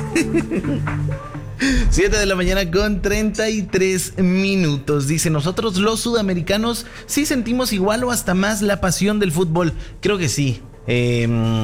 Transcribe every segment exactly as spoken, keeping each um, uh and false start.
siete de la mañana con treinta y tres minutos. Dice, nosotros los sudamericanos sí sentimos igual o hasta más la pasión del fútbol. Creo que sí. Eh,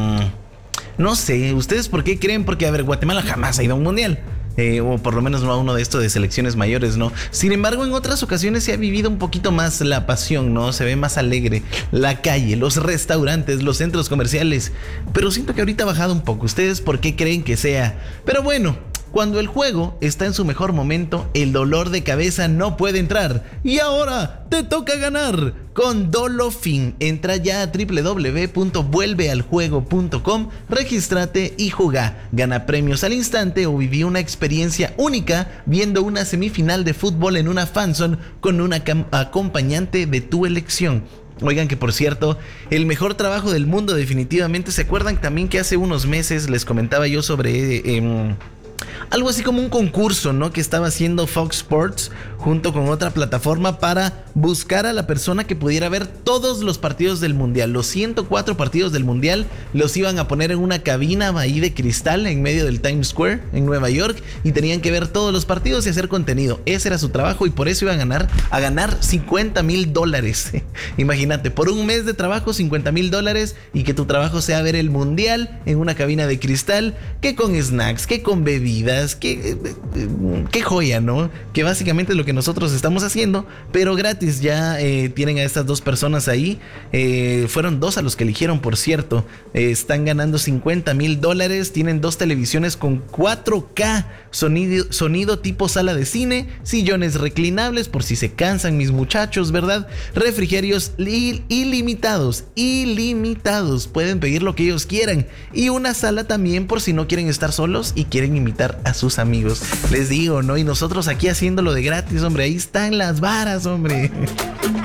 no sé, ¿ustedes por qué creen? Porque, a ver, Guatemala jamás ha ido a un mundial. Eh, o por lo menos no a uno de estos de selecciones mayores, ¿no? Sin embargo, en otras ocasiones se ha vivido un poquito más la pasión, ¿no? Se ve más alegre la calle, los restaurantes, los centros comerciales. Pero siento que ahorita ha bajado un poco. ¿Ustedes por qué creen que sea? Pero bueno, cuando el juego está en su mejor momento, el dolor de cabeza no puede entrar. Y ahora te toca ganar con Dolofin. Entra ya a doble u doble u doble u punto vuelve al juego punto com, regístrate y jugá. Gana premios al instante o viví una experiencia única viendo una semifinal de fútbol en una fanzone con una acompañante de tu elección. Oigan, que por cierto, el mejor trabajo del mundo definitivamente. ¿Se acuerdan también que hace unos meses les comentaba yo sobre... Eh, algo así como un concurso, ¿no? Que estaba haciendo Fox Sports junto con otra plataforma para buscar a la persona que pudiera ver todos los partidos del mundial. Los ciento cuatro partidos del mundial los iban a poner en una cabina ahí de cristal en medio del Times Square en Nueva York y tenían que ver todos los partidos y hacer contenido. Ese era su trabajo y por eso iban a ganar, a ganar cincuenta mil dólares. Imagínate, por un mes de trabajo cincuenta mil dólares y que tu trabajo sea ver el mundial en una cabina de cristal, que con snacks, que con bebidas, que, que joya, ¿no? Que básicamente es lo que nosotros estamos haciendo, pero gratis. Ya eh, tienen a estas dos personas ahí. Eh, fueron dos a los que eligieron, por cierto. Eh, están ganando cincuenta mil dólares. Tienen dos televisiones con cuatro K, sonido, sonido tipo sala de cine, sillones reclinables por si se cansan mis muchachos, ¿verdad? Refrigerios il- ilimitados, ilimitados. Pueden pedir lo que ellos quieran. Y una sala también por si no quieren estar solos y quieren invitar a sus amigos. Les digo, ¿no? Y nosotros aquí haciéndolo de gratis, hombre. Ahí están las varas, hombre.